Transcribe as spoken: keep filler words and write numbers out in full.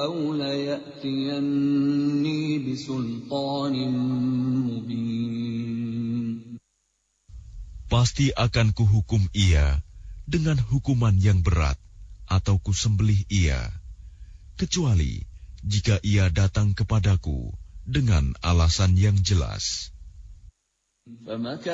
أَوْ لَيَأْتِيَنِّي بِسُلْطَانٍ مُبِينٍ. Pasti akan kuhukum ia dengan hukuman yang berat, atau kusembelih ia, kecuali jika ia datang kepadaku dengan alasan yang jelas.